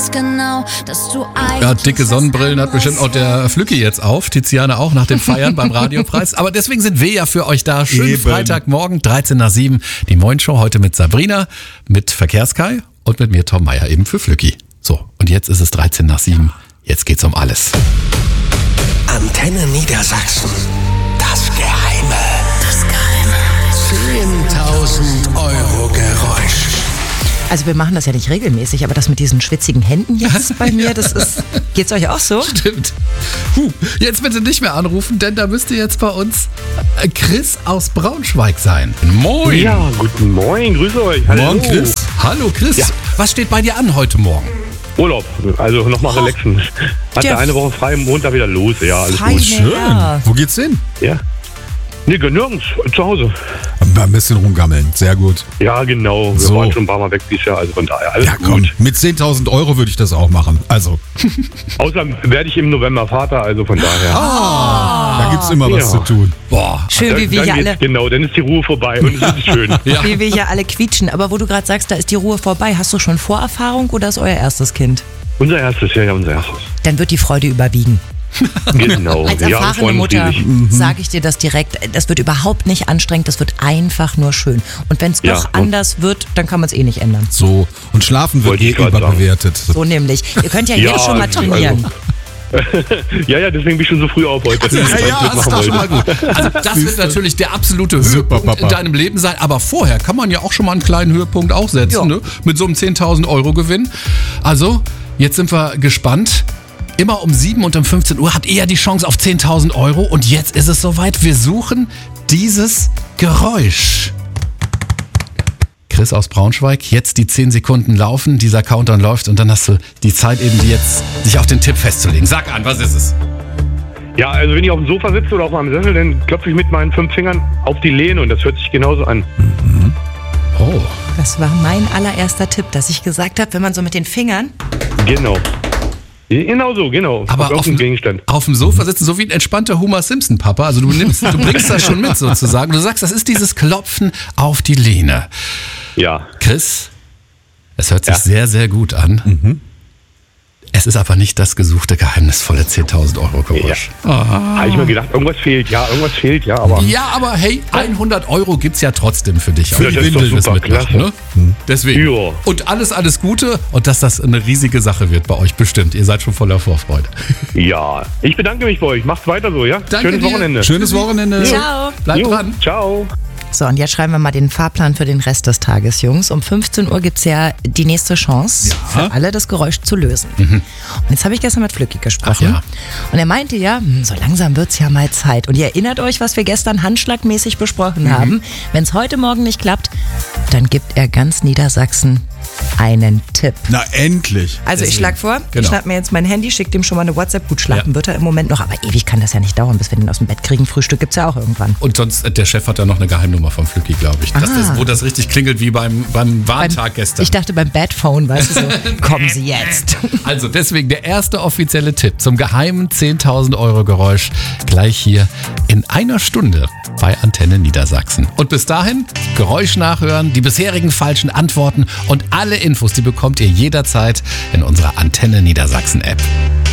ganz genau, dass du eigentlich... Ja, dicke Sonnenbrillen hat bestimmt auch der Flücki jetzt auf. Tiziane auch nach dem Feiern beim Radiopreis. Aber deswegen sind wir ja für euch da. Schönen Freitagmorgen, 13:07. Die Moin-Show heute mit Sabrina, mit Verkehrskai und mit mir, Tom Meyer, eben für Flücki. So, und jetzt ist es 13:07. Jetzt geht's um alles. Antenne Niedersachsen. Das Geheime. 10.000 Euro Geräusch. Also wir machen das ja nicht regelmäßig, aber das mit diesen schwitzigen Händen jetzt bei mir, das ist... Geht's euch auch so? Stimmt. Jetzt bitte nicht mehr anrufen, denn da müsste jetzt bei uns Chris aus Braunschweig sein. Moin. Ja, guten Morgen, grüße euch. Hallo. Morgen, Chris. Hallo, Chris. Ja. Was steht bei dir an heute Morgen? Urlaub, also nochmal relaxen. Hatte eine Woche frei, Montag wieder los. Ja, alles gut. Schön. Ja. Wo geht's hin? Ja. Nee, nirgends, zu Hause. Ein bisschen rumgammeln, sehr gut. Ja, genau. Wir So. waren schon ein paar Mal weg dieses Jahr, also von daher alles Ja komm, gut. mit 10.000 Euro würde ich das auch machen. Also, Außerdem werde ich im November Vater, also von daher. da gibt's immer was Ja. zu tun. Boah. Schön, wie wir Dann hier geht's, alle... genau, dann ist die Ruhe vorbei und es ist schön. Ja. Wie wir hier alle quietschen. Aber wo du gerade sagst, da ist die Ruhe vorbei. Hast du schon Vorerfahrung oder ist euer erstes Kind? Unser erstes, ja, unser erstes. Dann wird die Freude überwiegen. Genau. Als Ja, wir erfahrene freuen uns Mutter riesig. sage ich dir das direkt. Das wird überhaupt nicht anstrengend, das wird einfach nur schön. Und wenn es Ja, doch und- anders wird, dann kann man es eh nicht ändern. So, und Schlafen wird Wollte ich grad überbewertet. So nämlich. Ihr könnt ja, Ja, jetzt schon mal also- trainieren. Ja, deswegen bin ich schon so früh auf heute. Ja, das ist doch schon mal gut. Also das wird natürlich der absolute Super, Höhepunkt in Papa. deinem Leben sein. Aber vorher kann man ja auch schon mal einen kleinen Höhepunkt auch setzen, Ja. ne? Mit so einem 10.000 Euro Gewinn. Also, jetzt sind wir gespannt. Immer um 7 und um 15 Uhr habt ihr ja die Chance auf 10.000 Euro. Und jetzt ist es soweit. Wir suchen dieses Geräusch. Chris aus Braunschweig, jetzt die 10 Sekunden laufen, dieser Countdown läuft und dann hast du die Zeit eben jetzt, dich auf den Tipp festzulegen. Sag an, was ist es? Ja, also wenn ich auf dem Sofa sitze oder auf meinem Sessel, dann klopfe ich mit meinen 5 Fingern auf die Lehne und das hört sich genauso an. Oh. Das war mein allererster Tipp, dass ich gesagt habe, wenn man so mit den Fingern... Genau. Genau so, genau. Aber auf dem Gegenstand. auf dem Sofa sitzen, so wie ein entspannter Homer Simpson-Papa. Also du bringst das schon mit sozusagen. Du sagst, das ist dieses Klopfen auf die Lehne. Ja. Chris, es hört sich Ja. sehr, sehr gut an. Es ist aber nicht das gesuchte, geheimnisvolle 10.000 Euro Geräusch. Habe ich mir gedacht, irgendwas fehlt, ja, aber... Ja, aber hey, 100 Euro gibt's ja trotzdem für dich. Ja, das ist doch super, mitmachen, klasse. ne? Deswegen. Ja. Und alles Gute und dass das eine riesige Sache wird bei euch bestimmt. Ihr seid schon voller Vorfreude. Ja. Ich bedanke mich bei euch. Macht's weiter so, ja? Danke Schönes dir. Wochenende. Schönes Wochenende. Ciao. Bleib Jo, dran. Ciao. So, und jetzt schreiben wir mal den Fahrplan für den Rest des Tages, Jungs. Um 15 Uhr gibt's ja die nächste Chance, für alle das Geräusch zu lösen. Und jetzt habe ich gestern mit Flücki gesprochen. Ach ja. Und er meinte ja, so langsam wird's ja mal Zeit. Und ihr erinnert euch, was wir gestern handschlagmäßig besprochen haben. Wenn es heute Morgen nicht klappt, dann gibt er ganz Niedersachsen einen Tipp. Na, endlich. Also ich schlage vor, Genau. ich schnapp mir jetzt mein Handy, schicke dem schon mal eine WhatsApp. Gut, schlafen Ja. wird er im Moment noch, aber ewig kann das ja nicht dauern, bis wir den aus dem Bett kriegen. Frühstück gibt's ja auch irgendwann. Und sonst, der Chef hat da noch eine Geheimnummer vom Flücki, glaube ich. Wo das richtig klingelt wie beim Warntag gestern. Ich dachte beim Badphone, weißt du so, kommen Sie jetzt. Also deswegen der erste offizielle Tipp zum geheimen 10.000 Euro Geräusch gleich hier in einer Stunde bei Antenne Niedersachsen. Und bis dahin Geräusch nachhören, die bisherigen falschen Antworten und alle Infos, die bekommt ihr jederzeit in unserer Antenne Niedersachsen App.